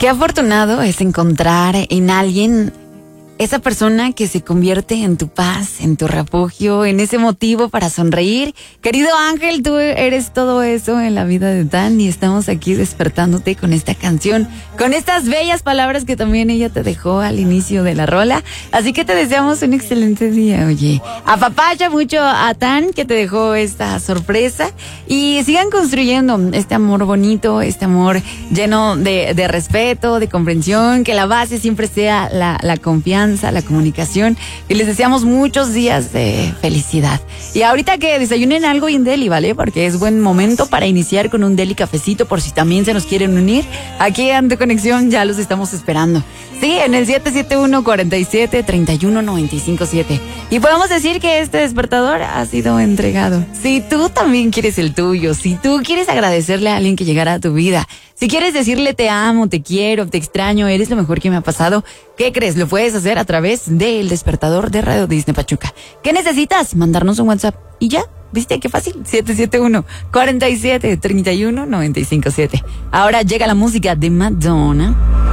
Qué afortunado es encontrar en alguien esa persona que se convierte en tu paz, en tu refugio, en ese motivo para sonreír. Querido Ángel, tú eres todo eso en la vida de Dan y estamos aquí despertándote con esta canción, con estas bellas palabras que también ella te dejó al inicio de la rola. Así que te deseamos un excelente día, oye. Apapacha mucho a Dan que te dejó esta sorpresa y sigan construyendo este amor bonito, este amor lleno de respeto, de comprensión, que la base siempre sea la confianza, la comunicación, y les deseamos muchos días de felicidad. Y ahorita que desayunen algo en Deli, ¿vale? Porque es buen momento para iniciar con un Deli cafecito por si también se nos quieren unir. Aquí en Tu Conexión ya los estamos esperando. Sí, en el 771-47-31-957. Y podemos decir que este despertador ha sido entregado. Si tú también quieres el tuyo, si tú quieres agradecerle a alguien que llegara a tu vida, si quieres decirle te amo, te quiero, te extraño, eres lo mejor que me ha pasado, ¿qué crees? Lo puedes hacer a través del despertador de Radio Disney Pachuca. ¿Qué necesitas? Mandarnos un WhatsApp y ya. ¿Viste qué fácil? 771-47-31-957. Ahora llega la música de Madonna.